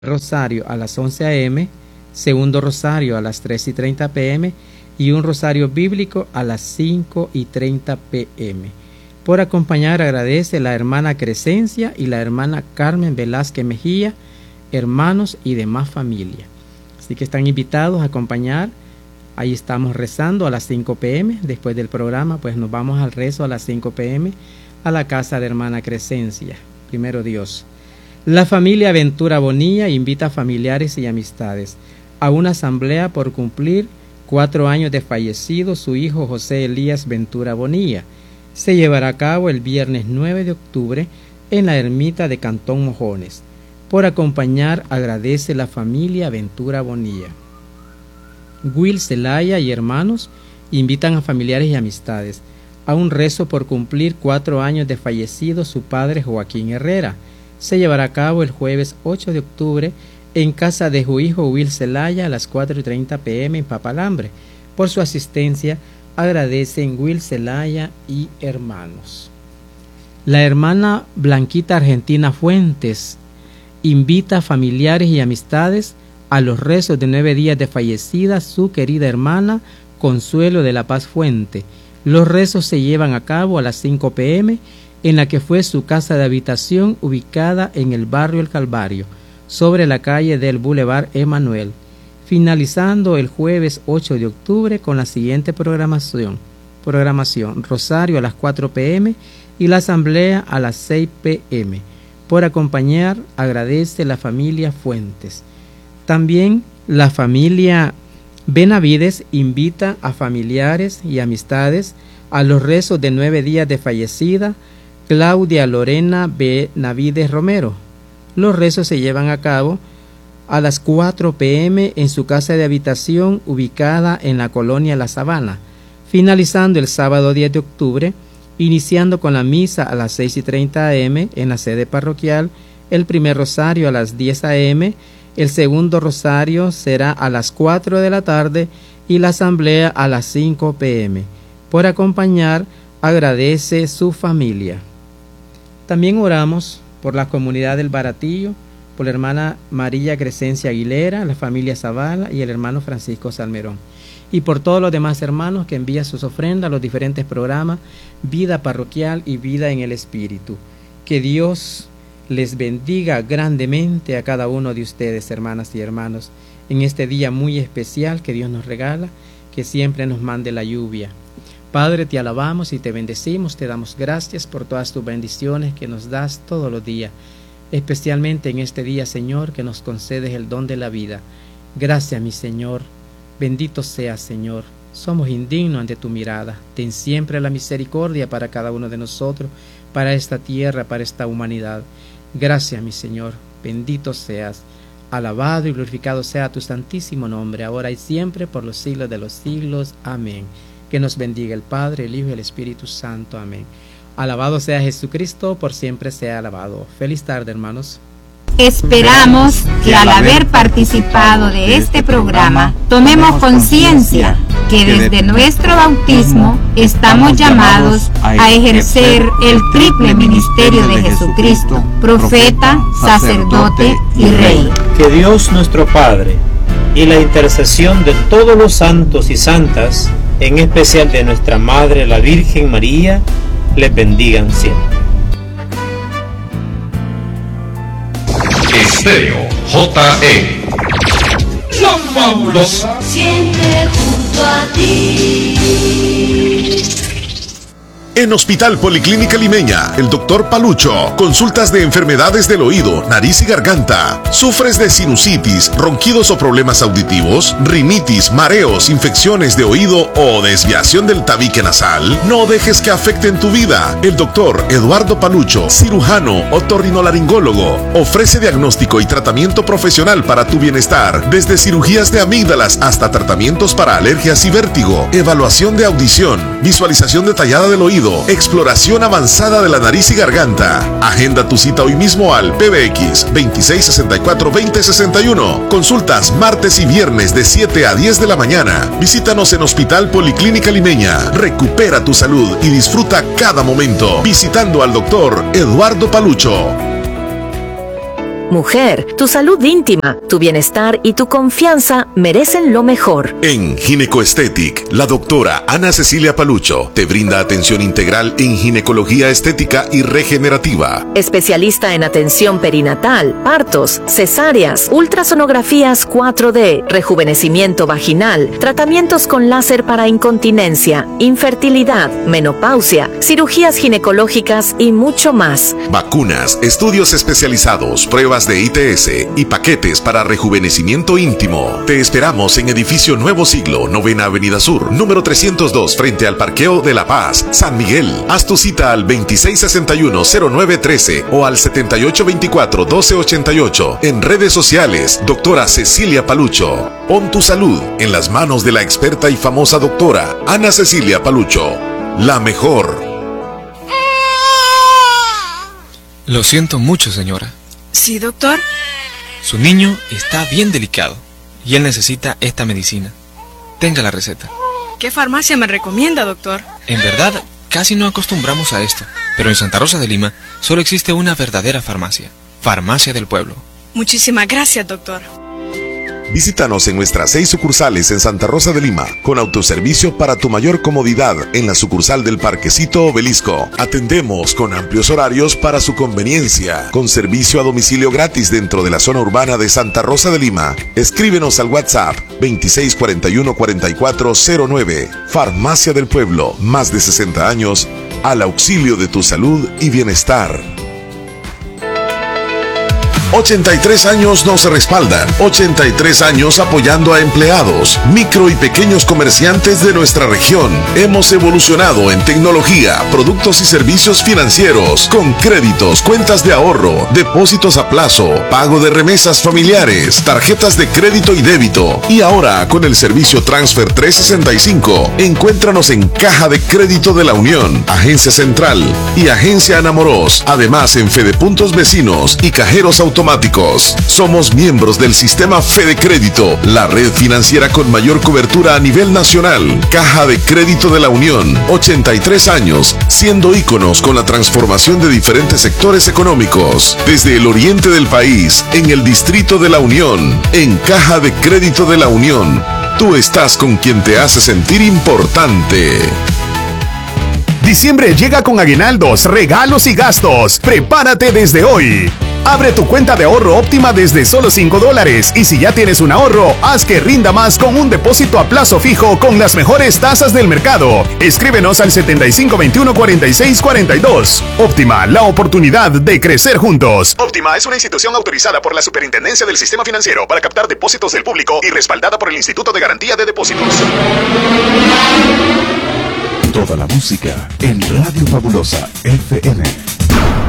rosario a las 11 a.m., segundo rosario a las 3:30 p.m. y un rosario bíblico a las 5:30 p.m. Por acompañar agradece la hermana Crescencia y la hermana Carmen Velázquez Mejía, hermanos y demás familia. Así que están invitados a acompañar. Ahí estamos rezando a las 5 p.m. Después del programa, pues nos vamos al rezo a las 5 p.m. a la casa de hermana Crescencia. Primero Dios. La familia Ventura Bonilla invita a familiares y amistades a una asamblea por cumplir 4 años de fallecido su hijo José Elías Ventura Bonilla. Se llevará a cabo el viernes 9 de octubre en la ermita de Cantón Mojones. Por acompañar agradece la familia Ventura Bonilla. Will Zelaya y hermanos invitan a familiares y amistades a un rezo por cumplir 4 años de fallecido su padre Joaquín Herrera. Se llevará a cabo el jueves 8 de octubre en casa de su hijo Will Zelaya a las 4:30 p.m. en Papalambre. Por su asistencia agradecen Will Zelaya y hermanos. La hermana Blanquita Argentina Fuentes invita a familiares y amistades a los rezos de 9 días de fallecida su querida hermana Consuelo de la Paz Fuente. Los rezos se llevan a cabo a las 5 p.m. en la que fue su casa de habitación ubicada en el barrio El Calvario, sobre la calle del Boulevard Emanuel, finalizando el jueves 8 de octubre con la siguiente programación: rosario a las 4 p.m. y la asamblea a las 6 p.m. Por acompañar agradece la familia Fuentes. También la familia Benavides invita a familiares y amistades a los rezos de 9 días de fallecida Claudia Lorena Benavides Romero. Los rezos se llevan a cabo a las 4 p.m. en su casa de habitación ubicada en la colonia La Sabana, finalizando el sábado 10 de octubre, iniciando con la misa a las 6:30 a.m. en la sede parroquial, el primer rosario a las 10 a.m., el segundo rosario será a las 4 de la tarde y la asamblea a las 5 p.m. Por acompañar agradece su familia. También oramos por la comunidad del Baratillo, por la hermana María Crescencia Aguilera, la familia Zavala y el hermano Francisco Salmerón. Y por todos los demás hermanos que envían sus ofrendas a los diferentes programas, Vida Parroquial y Vida en el Espíritu. Que Dios les bendiga grandemente a cada uno de ustedes, hermanas y hermanos, en este día muy especial que Dios nos regala, que siempre nos mande la lluvia. Padre, te alabamos y te bendecimos, te damos gracias por todas tus bendiciones que nos das todos los días, especialmente en este día, Señor, que nos concedes el don de la vida. Gracias, mi Señor, bendito seas, Señor. Somos indignos ante tu mirada. Ten siempre la misericordia para cada uno de nosotros, para esta tierra, para esta humanidad. Gracias, mi Señor, bendito seas. Alabado y glorificado sea tu santísimo nombre, ahora y siempre, por los siglos de los siglos. Amén. Que nos bendiga el Padre, el Hijo y el Espíritu Santo. Amén. Alabado sea Jesucristo, por siempre sea alabado. Feliz tarde, hermanos. Esperamos que al haber participado de este programa, tomemos conciencia que desde nuestro bautismo estamos llamados a ejercer el triple ministerio de Jesucristo, profeta, sacerdote y rey. Que Dios nuestro Padre y la intercesión de todos los santos y santas, en especial de nuestra Madre la Virgen María, les bendigan siempre. Estéreo JE, la fabulosa, siempre junto a ti. En Hospital Policlínica Limeña, el Dr. Palucho, consultas de enfermedades del oído, nariz y garganta. ¿Sufres de sinusitis, ronquidos o problemas auditivos? ¿Rinitis, mareos, infecciones de oído o desviación del tabique nasal? No dejes que afecten tu vida. El Dr. Eduardo Palucho, cirujano otorrinolaringólogo, ofrece diagnóstico y tratamiento profesional para tu bienestar, desde cirugías de amígdalas hasta tratamientos para alergias y vértigo, evaluación de audición, visualización detallada del oído, exploración avanzada de la nariz y garganta. Agenda tu cita hoy mismo al PBX 2664-2061. Consultas martes y viernes de 7 a 10 de la mañana. Visítanos en Hospital Policlínica Limeña. Recupera tu salud y disfruta cada momento visitando al Dr. Eduardo Palucho. Mujer, tu salud íntima, tu bienestar y tu confianza merecen lo mejor. En Ginecoestetic, la doctora Ana Cecilia Palucho te brinda atención integral en ginecología estética y regenerativa. Especialista en atención perinatal, partos, cesáreas, ultrasonografías 4D, rejuvenecimiento vaginal, tratamientos con láser para incontinencia, infertilidad, menopausia, cirugías ginecológicas y mucho más. Vacunas, estudios especializados, pruebas de ITS y paquetes para rejuvenecimiento íntimo. Te esperamos en Edificio Nuevo Siglo, 9ª Avenida Sur, número 302, frente al Parqueo de La Paz, San Miguel. Haz tu cita al 2661-0913 o al 7824-1288. En redes sociales, doctora Cecilia Palucho. Pon tu salud en las manos de la experta y famosa doctora Ana Cecilia Palucho. La mejor. Lo siento mucho, señora. ¿Sí, doctor? Su niño está bien delicado y él necesita esta medicina. Tenga la receta. ¿Qué farmacia me recomienda, doctor? En verdad, casi no acostumbramos a esto, pero en Santa Rosa de Lima solo existe una verdadera farmacia. Farmacia del Pueblo. Muchísimas gracias, doctor. Visítanos en nuestras 6 sucursales en Santa Rosa de Lima, con autoservicio para tu mayor comodidad en la sucursal del Parquecito Obelisco. Atendemos con amplios horarios para su conveniencia, con servicio a domicilio gratis dentro de la zona urbana de Santa Rosa de Lima. Escríbenos al WhatsApp 2641-4409. Farmacia del Pueblo, más de 60 años al auxilio de tu salud y bienestar. 83 años nos respaldan, 83 años apoyando a empleados, micro y pequeños comerciantes de nuestra región. Hemos evolucionado en tecnología, productos y servicios financieros, con créditos, cuentas de ahorro, depósitos a plazo, pago de remesas familiares, tarjetas de crédito y débito. Y ahora con el servicio Transfer 365, encuéntranos en Caja de Crédito de la Unión, Agencia Central y Agencia Anamoros. Además en Fedepuntos Vecinos y cajeros automáticos. Somos miembros del sistema Fede Crédito, la red financiera con mayor cobertura a nivel nacional. Caja de Crédito de la Unión, 83 años, siendo íconos con la transformación de diferentes sectores económicos. Desde el oriente del país, en el Distrito de la Unión, en Caja de Crédito de la Unión, tú estás con quien te hace sentir importante. Diciembre llega con aguinaldos, regalos y gastos. Prepárate desde hoy. Abre tu cuenta de ahorro óptima desde solo $5 y si ya tienes un ahorro, haz que rinda más con un depósito a plazo fijo con las mejores tasas del mercado. Escríbenos al 7521-4642. Óptima, la oportunidad de crecer juntos. Óptima es una institución autorizada por la Superintendencia del Sistema Financiero para captar depósitos del público y respaldada por el Instituto de Garantía de Depósitos. Toda la música en Radio Fabulosa FM.